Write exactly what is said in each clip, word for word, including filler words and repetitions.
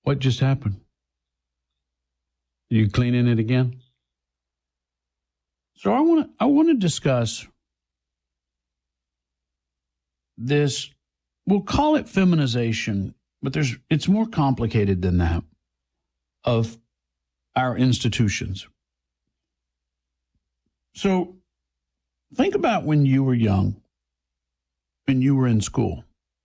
What just happened? Are you cleaning it again? So I want to I want to discuss this. We'll call it feminization, but there's it's more complicated than that, of our institutions. So think about when you were young and you were in school,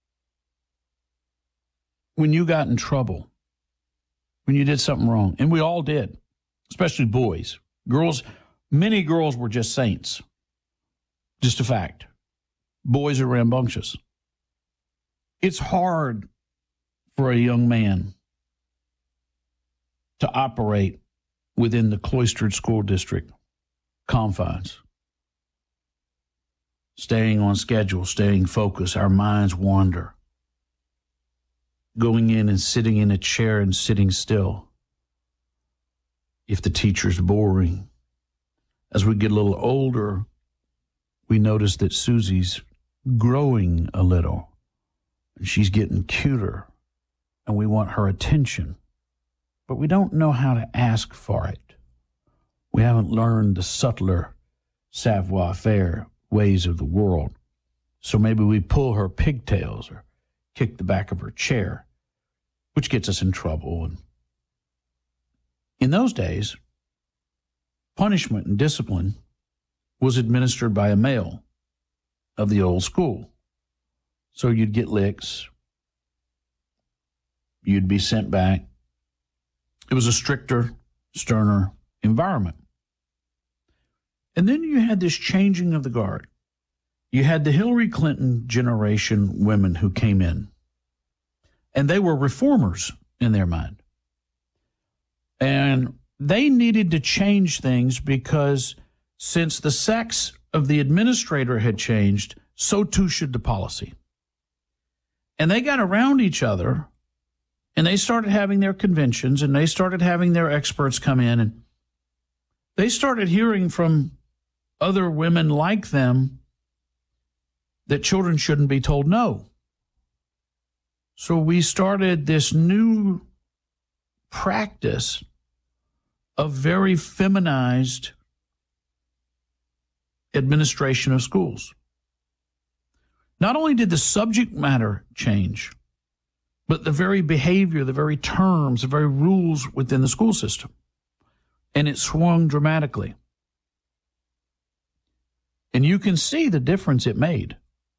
when you got in trouble, when you did something wrong, and we all did, especially boys. Girls, many girls were just saints, just a fact. Boys are rambunctious. It's hard for a young man to operate within the cloistered school district confines. Staying on schedule, staying focused, our minds wander. Going in and sitting in a chair and sitting still. If the teacher's boring. As we get a little older, we notice that Susie's growing a little. And she's getting cuter. And we want her attention. But we don't know how to ask for it. We haven't learned the subtler savoir-faire ways of the world. So maybe we pull her pigtails or kick the back of her chair, which gets us in trouble. And in those days, punishment and discipline was administered by a male of the old school. So you'd get licks. You'd be sent back. It was a stricter, sterner environment. And then you had this changing of the guard. You had the Hillary Clinton generation women who came in. And they were reformers in their mind. And they needed to change things because since the sex of the administrator had changed, so too should the policy. And they got around each other, and they started having their conventions, and they started having their experts come in, and they started hearing from other women like them that children shouldn't be told no. So we started this new practice of very feminized administration of schools. Not only did the subject matter change, but the very behavior, the very terms, the very rules within the school system. And it swung dramatically. And you can see the difference it made.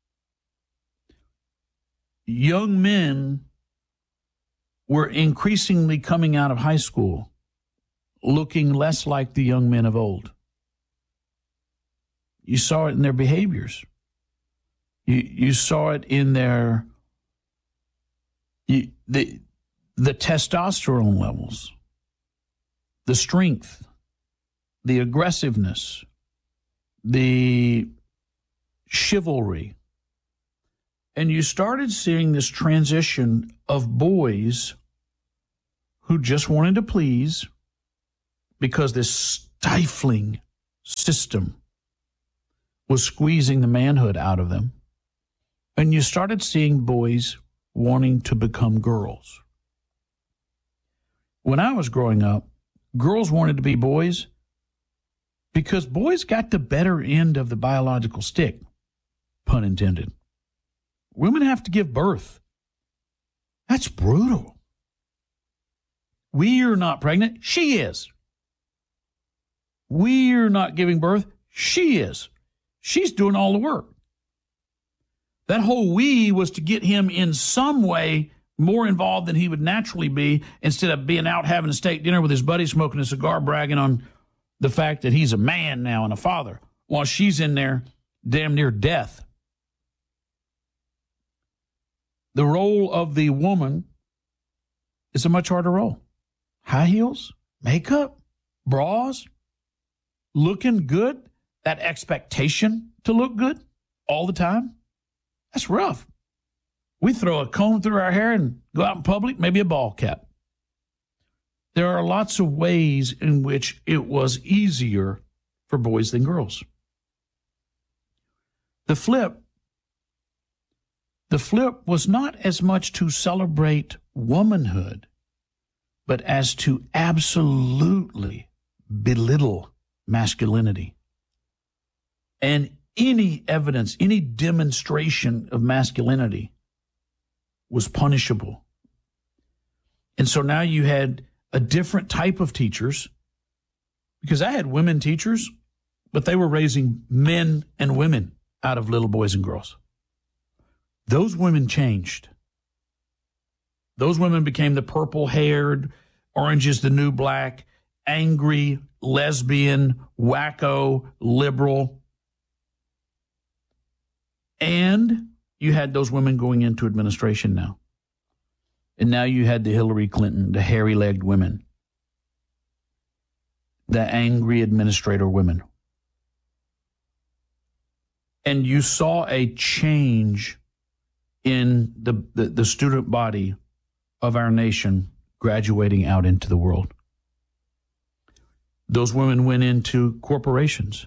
Young men were increasingly coming out of high school looking less like the young men of old. You saw it in their behaviors. You you saw it in their you, the the testosterone levels, the strength, the aggressiveness, the chivalry. And you started seeing this transition of boys who just wanted to please because this stifling system was squeezing the manhood out of them. And you started seeing boys wanting to become girls. When I was growing up, girls wanted to be boys because boys got the better end of the biological stick, pun intended. Women have to give birth. That's brutal. We're not pregnant. She is. We're not giving birth. She is. She's doing all the work. That whole we was to get him in some way more involved than he would naturally be instead of being out having a steak dinner with his buddy, smoking a cigar, bragging on the fact that he's a man now and a father, while she's in there damn near death. The role of the woman is a much harder role. High heels, makeup, bras, looking good, that expectation to look good all the time, that's rough. We throw a comb through our hair and go out in public, maybe a ball cap. There are lots of ways in which it was easier for boys than girls. The flip The flip was not as much to celebrate womanhood but as to absolutely belittle masculinity. And any evidence, any demonstration of masculinity was punishable. And so now you had a different type of teachers, because I had women teachers, but they were raising men and women out of little boys and girls. Those women changed. Those women became the purple-haired, orange is the new black, angry, lesbian, wacko, liberal. And you had those women going into administration now. And now you had the Hillary Clinton, the hairy-legged women, the angry administrator women. And you saw a change in the, the, the student body of our nation graduating out into the world. Those women went into corporations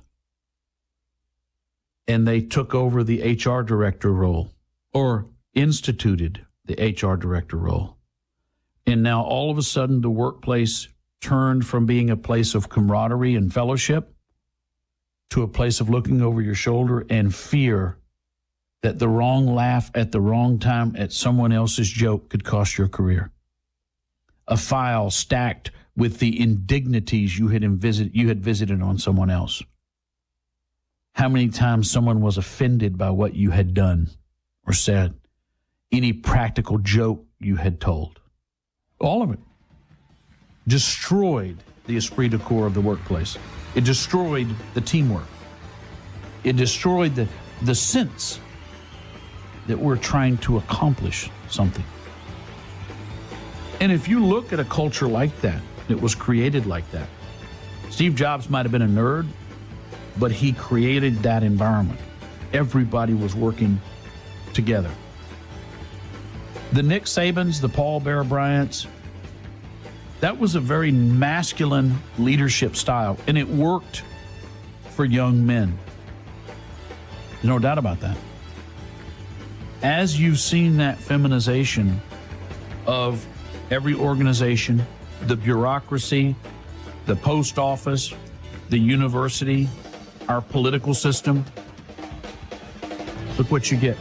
and they took over the H R director role or instituted the H R director role. And now all of a sudden the workplace turned from being a place of camaraderie and fellowship to a place of looking over your shoulder and fear that the wrong laugh at the wrong time at someone else's joke could cost your career. A file stacked with the indignities you had, visit, you had visited on someone else. How many times someone was offended by what you had done or said. Any practical joke you had told. All of it. Destroyed the esprit de corps of the workplace. It destroyed the teamwork. It destroyed the, the sense that we're trying to accomplish something. And if you look at a culture like that, that was created like that, Steve Jobs might have been a nerd, but he created that environment. Everybody was working together. The Nick Sabans, the Paul Bear Bryants, that was a very masculine leadership style, and it worked for young men. There's no doubt about that. As you've seen that feminization of every organization, the bureaucracy, the post office, the university, our political system, look what you get.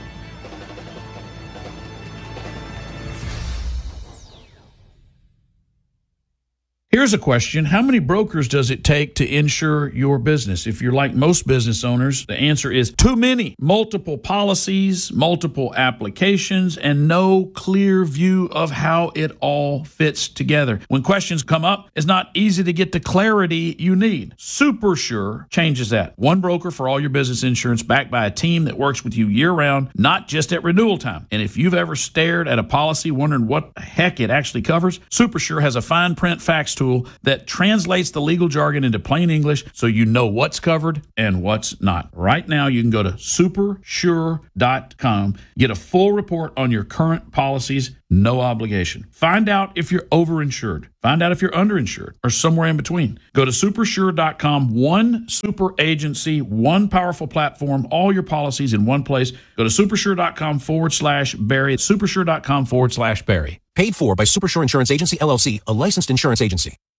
Here's a question. How many brokers does it take to insure your business? If you're like most business owners, the answer is too many. Multiple policies, multiple applications, and no clear view of how it all fits together. When questions come up, it's not easy to get the clarity you need. SuperSure changes that. One broker for all your business insurance backed by a team that works with you year-round, not just at renewal time. And if you've ever stared at a policy wondering what the heck it actually covers, SuperSure has a fine print facts tool that translates the legal jargon into plain English so you know what's covered and what's not. Right now, you can go to super sure dot com, get a full report on your current policies, no obligation. Find out if you're overinsured. Find out if you're underinsured or somewhere in between. Go to super sure dot com, one super agency, one powerful platform, all your policies in one place. Go to super sure dot com forward slash Barry. super sure dot com forward slash Barry. Paid for by SuperSure Insurance Agency, L L C, a licensed insurance agency.